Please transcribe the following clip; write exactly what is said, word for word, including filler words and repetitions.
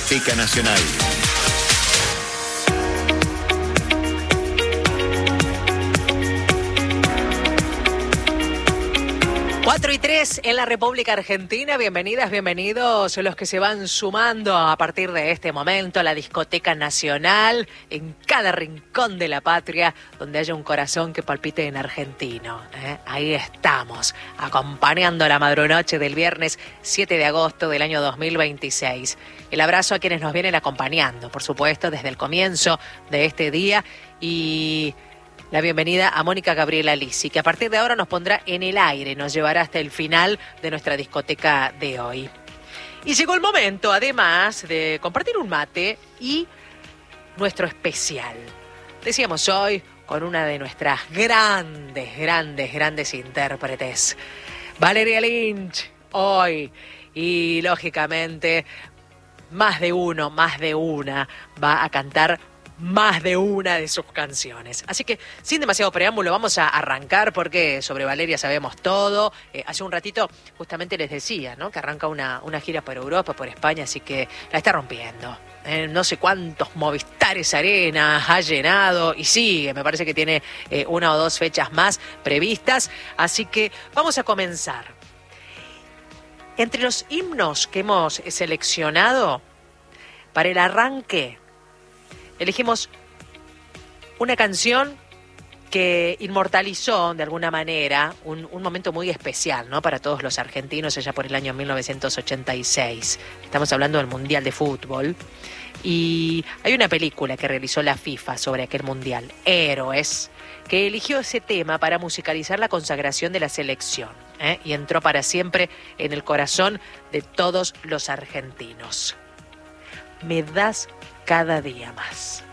Discoteca Nacional. cuatro y tres en la República Argentina. Bienvenidas, bienvenidos los que se van sumando a partir de este momento a la Discoteca Nacional, en cada rincón de la patria donde haya un corazón que palpite en argentino. ¿eh? Ahí estamos, acompañando la madrunoche del viernes siete de agosto del año dos mil veintiséis. El abrazo a quienes nos vienen acompañando, por supuesto, desde el comienzo de este día, y la bienvenida a Mónica Gabriela Lisi, que a partir de ahora nos pondrá en el aire, nos llevará hasta el final de nuestra discoteca de hoy. Y llegó el momento, además, de compartir un mate y nuestro especial. Decíamos hoy con una de nuestras grandes, grandes, grandes intérpretes, Valeria Lynch, hoy. Y, lógicamente, más de uno, más de una va a cantar más de una de sus canciones. Así que, sin demasiado preámbulo, vamos a arrancar porque sobre Valeria sabemos todo. Eh, hace un ratito justamente les decía, ¿no?, que arranca una, una gira por Europa, por España, así que la está rompiendo. Eh, no sé cuántos Movistares Arena ha llenado y sigue, me parece que tiene eh, una o dos fechas más previstas. Así que vamos a comenzar. Entre los himnos que hemos seleccionado para el arranque, elegimos una canción que inmortalizó de alguna manera un, un momento muy especial, ¿no?, para todos los argentinos allá por el año mil novecientos ochenta y seis. Estamos hablando del Mundial de Fútbol. Y hay una película que realizó la FIFA sobre aquel Mundial, Héroes, que eligió ese tema para musicalizar la consagración de la selección, ¿eh? y entró para siempre en el corazón de todos los argentinos. Me das cada día más.